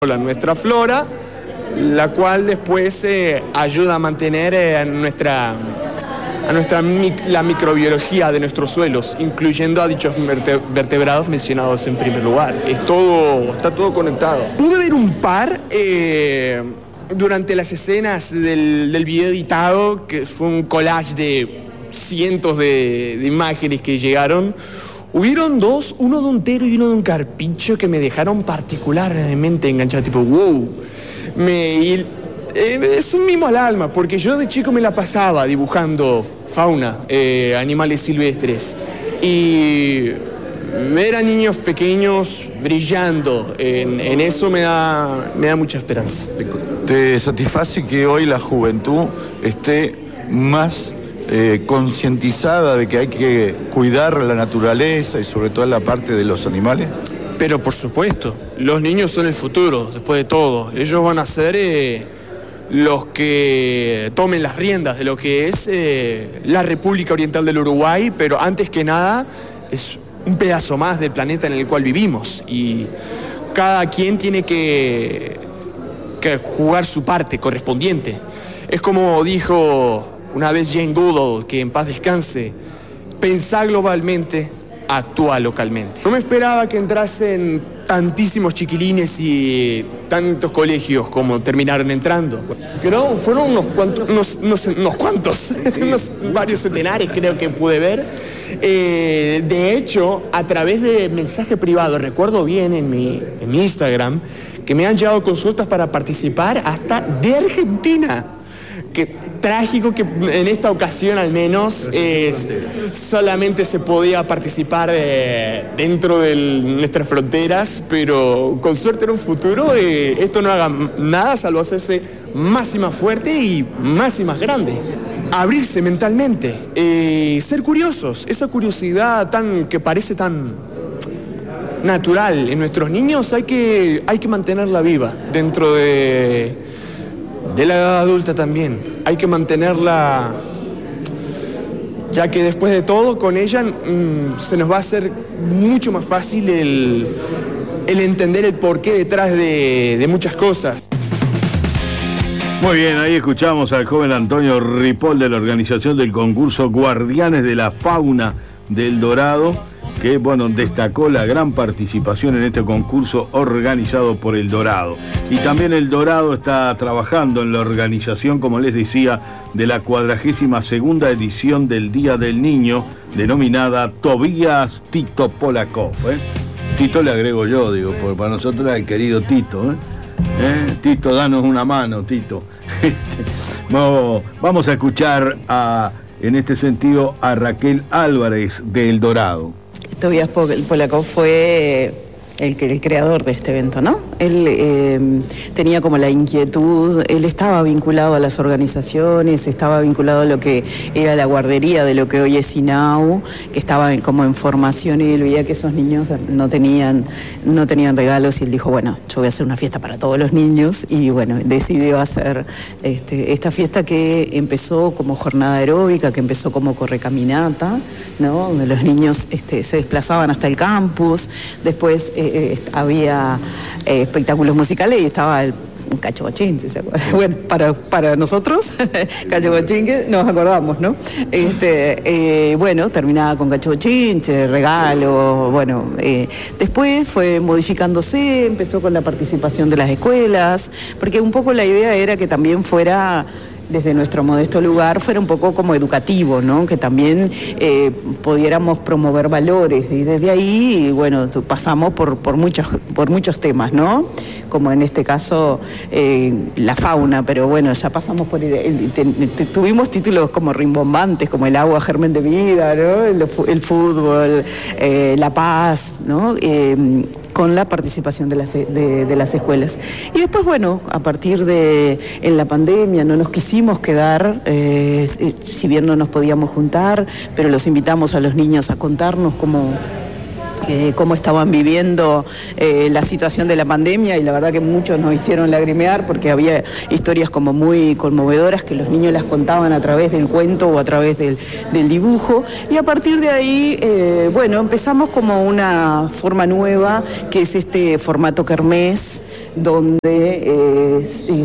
nuestra flora, la cual después ayuda a mantener la microbiología de nuestros suelos, incluyendo a dichos vertebrados mencionados en primer lugar. Está todo conectado. Pude ver un par durante las escenas del video editado, que fue un collage de cientos de imágenes que llegaron. Hubieron dos, uno de un tero y uno de un carpincho, que me dejaron particularmente enganchado, tipo, wow. Es un mimo al alma, porque yo de chico me la pasaba dibujando fauna, animales silvestres. Y ver a niños pequeños brillando en eso me da mucha esperanza. ¿Te satisface que hoy la juventud esté más concientizada de que hay que cuidar la naturaleza y sobre todo la parte de los animales? Pero por supuesto, los niños son el futuro, después de todo. Ellos van a ser los que tomen las riendas de lo que es la República Oriental del Uruguay, pero antes que nada es un pedazo más del planeta en el cual vivimos. Y cada quien tiene que jugar su parte correspondiente. Es como dijo una vez Jane Goodall, que en paz descanse: pensá globalmente, actúa localmente. No me esperaba que entrasen tantísimos chiquilines y tantos colegios como terminaron entrando. Pero fueron unos cuantos, varios centenares creo que pude ver. De hecho, a través de mensaje privado, recuerdo bien en mi Instagram, que me han llegado consultas para participar hasta de Argentina. Qué trágico que en esta ocasión al menos solamente se podía participar dentro de nuestras fronteras, pero con suerte en un futuro esto no haga nada salvo hacerse más y más fuerte y más grande. Abrirse mentalmente, ser curiosos, esa curiosidad que parece tan natural en nuestros niños, hay que mantenerla viva dentro de la edad adulta también. Hay que mantenerla, ya que después de todo con ella se nos va a hacer mucho más fácil el entender el porqué detrás de muchas cosas. Muy bien, ahí escuchamos al joven Antonio Ripoll de la organización del concurso Guardianes de la Fauna del Dorado, que destacó la gran participación en este concurso organizado por El Dorado. Y también El Dorado está trabajando en la organización, como les decía, de la 42ª edición del Día del Niño, denominada Tobías Tito Polakov. Tito le agrego yo, digo, porque para nosotros era el querido Tito. Tito, danos una mano, Tito. Vamos a escuchar en este sentido a Raquel Álvarez de El Dorado. Tobías Polakov fue el creador de este evento, ¿no? Él tenía como la inquietud, él estaba vinculado a las organizaciones, estaba vinculado a lo que era la guardería de lo que hoy es INAU, que estaba como en formación, y él veía que esos niños no tenían regalos, y él dijo, bueno, yo voy a hacer una fiesta para todos los niños, y decidió hacer esta fiesta, que empezó como jornada aeróbica, que empezó como correcaminata, ¿no? Donde los niños se desplazaban hasta el campus. Después había espectáculos musicales y estaba un Cacho Bochinche, ¿se acuerdan? Bueno, para nosotros, Cacho Bochinche, nos acordamos, ¿no? Terminaba con Cacho Bochinche, regalos, después fue modificándose, empezó con la participación de las escuelas, porque un poco la idea era que también fuera, desde nuestro modesto lugar, fuera un poco como educativo, ¿no? Que también pudiéramos promover valores, y desde ahí, pasamos por muchos temas, ¿no? Como en este caso la fauna, pero ya pasamos por tuvimos títulos como rimbombantes, como el agua germen de vida, ¿no? El fútbol, la paz, ¿no? Con la participación de las escuelas. Y después, a partir en la pandemia no nos quisimos quedar, si bien no nos podíamos juntar, pero los invitamos a los niños a contarnos cómo estaban viviendo la situación de la pandemia, y la verdad que muchos nos hicieron lagrimear porque había historias como muy conmovedoras que los niños las contaban a través del cuento o a través del dibujo, y a partir de ahí, empezamos como una forma nueva que es este formato kermés, donde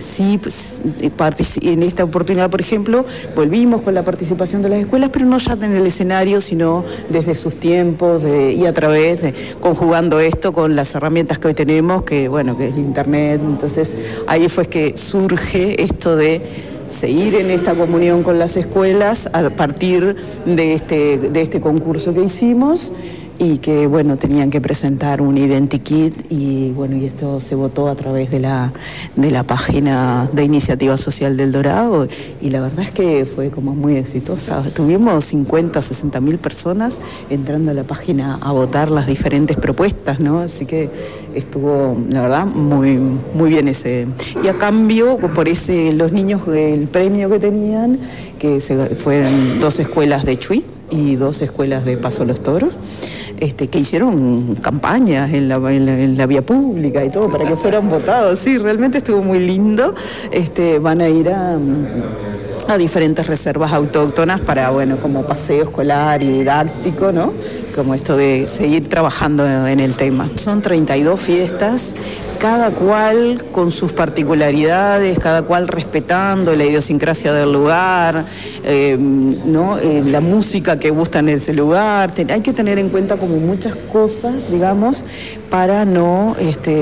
en esta oportunidad, por ejemplo, volvimos con la participación de las escuelas, pero no ya en el escenario, sino desde sus tiempos y a través conjugando esto con las herramientas que hoy tenemos, que es internet. Entonces ahí fue que surge esto de seguir en esta comunión con las escuelas a partir de este concurso que hicimos, y que tenían que presentar un identikit, y esto se votó a través de la página de Iniciativa Social del Dorado, y la verdad es que fue como muy exitosa. Tuvimos 50 o 60 mil personas entrando a la página a votar las diferentes propuestas, ¿no? Así que estuvo, la verdad, muy, muy bien ese. Y a cambio, por los niños, el premio que tenían, que fueron 2 escuelas de Chuy y 2 escuelas de Paso Los Toros, que hicieron campañas en la vía pública y todo para que fueran votados. Sí, realmente estuvo muy lindo. Van a ir a diferentes reservas autóctonas para, como paseo escolar y didáctico, ¿no? Como esto de seguir trabajando en el tema. Son 32 fiestas, cada cual con sus particularidades, cada cual respetando la idiosincrasia del lugar, ¿no? La música que gusta en ese lugar. Hay que tener en cuenta como muchas cosas, digamos, para no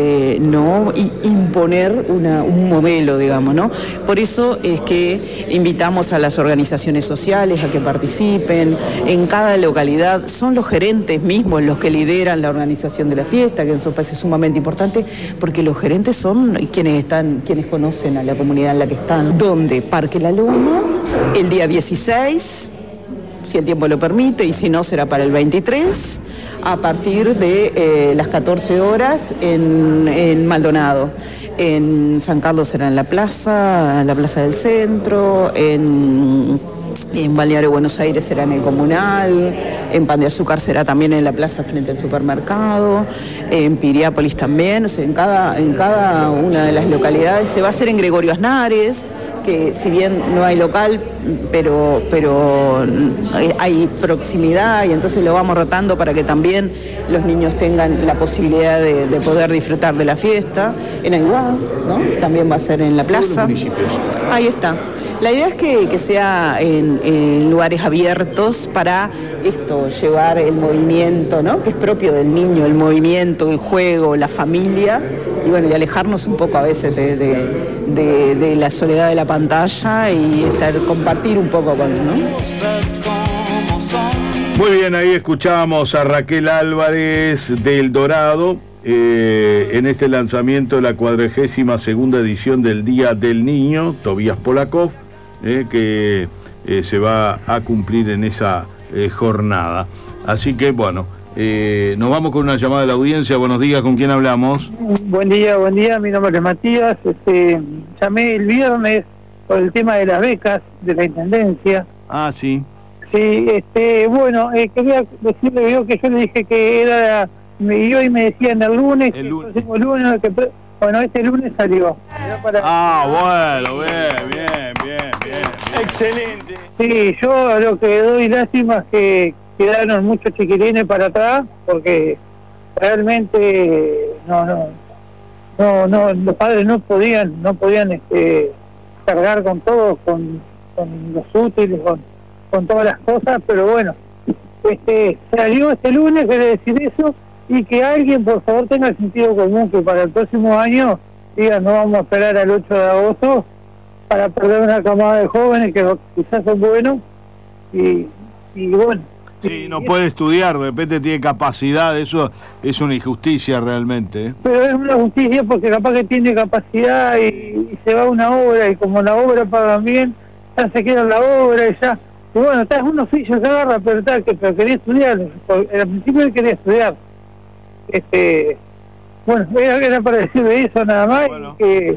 imponer un modelo, digamos, ¿no? Por eso es que invitamos a las organizaciones sociales a que participen. En cada localidad son los gerentes mismos los que lideran la organización de la fiesta, que en su país es sumamente importante, porque los gerentes son quienes conocen a la comunidad en la que están. ¿Dónde? Parque La Loma, el día 16, si el tiempo lo permite, y si no será para el 23, a partir de las 14 horas en Maldonado. En San Carlos será en la plaza del centro, en Balneario Buenos Aires será en el Comunal, en Pan de Azúcar será también en la plaza frente al supermercado, en Piriápolis también, en cada una de las localidades. Se va a hacer en Gregorio Aznares, que si bien no hay local, pero hay proximidad, y entonces lo vamos rotando para que también los niños tengan la posibilidad de poder disfrutar de la fiesta. En Aiguá, ¿no? También va a ser en la plaza. Ahí está. La idea es que sea en lugares abiertos para llevar el movimiento, ¿no? Que es propio del niño, el movimiento, el juego, la familia, y alejarnos un poco a veces de la soledad de la pantalla y compartir un poco con, ¿no? Muy bien, ahí escuchábamos a Raquel Álvarez del Dorado en este lanzamiento de la 42ª edición del Día del Niño, Tobías Polakov, que se va a cumplir en esa jornada. Así que nos vamos con una llamada de la audiencia. Buenos días, ¿con quién hablamos? Buen día, mi nombre es Matías. Llamé el viernes por el tema de las becas de la Intendencia. Ah, sí. Sí, quería decirle que yo le dije que era, y hoy me decían el lunes, este lunes salió. Bien. Excelente. Sí, yo lo que doy lástima es que quedaron muchos chiquilines para atrás, porque realmente los padres no podían cargar con todo, con los útiles, con todas las cosas, pero salió este lunes, quiere decir eso, y que alguien por favor tenga el sentido común, que para el próximo año diga, no vamos a esperar al 8 de agosto para perder una camada de jóvenes que quizás son buenos y bueno. Sí, no puede estudiar, de repente tiene capacidad, eso es una injusticia realmente, ¿eh? Pero es una justicia porque capaz que tiene capacidad y se va a una obra, y como la obra pagan bien, ya se queda en la obra y ya. Y está, es un oficio que agarra, pero quería estudiar, al principio él quería estudiar. Era para decir de eso nada más, que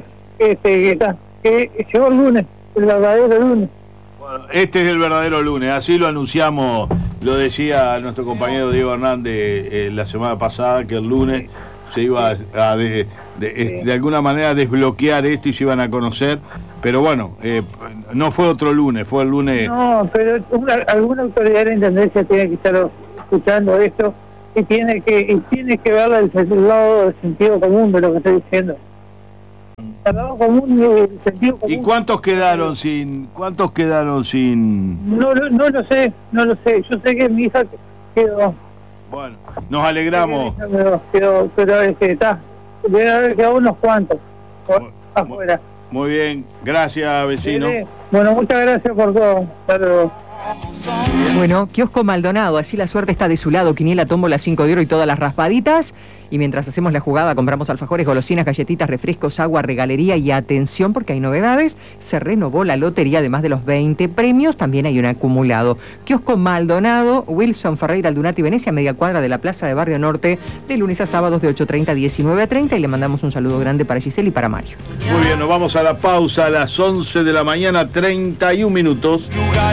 llegó el lunes, el verdadero lunes. Este es el verdadero lunes, así lo anunciamos Lo decía nuestro compañero Diego Hernández la semana pasada, que el lunes se iba a de alguna manera desbloquear esto y se iban a conocer, pero bueno, no fue otro lunes, fue el lunes. No, pero alguna autoridad de la Intendencia tiene que estar escuchando esto y tiene que ver el lado del sentido común de lo que estoy diciendo. El lado común, el sentido común. ¿Y cuántos quedaron sin? No lo sé. Yo sé que mi hija quedó. Bueno, nos alegramos. Pero está. Debe haber quedado unos cuantos afuera. Muy bien, gracias, vecino. Bueno, muchas gracias por todo. Hasta luego. Bueno, Kiosco Maldonado, así la suerte está de su lado. Quiniela, tómbola, 5 de oro y todas las raspaditas. Y mientras hacemos la jugada, compramos alfajores, golosinas, galletitas, refrescos, agua, regalería. Y atención, porque hay novedades. Se renovó la lotería, además de los 20 premios, también hay un acumulado. Kiosco Maldonado, Wilson Ferreira, Aldunati, Venecia, media cuadra de la Plaza de Barrio Norte, de lunes a sábados de 8:30 a 19:30. Y le mandamos un saludo grande para Giselle y para Mario. Muy bien, nos vamos a la pausa a las 11 de la mañana, 31 minutos.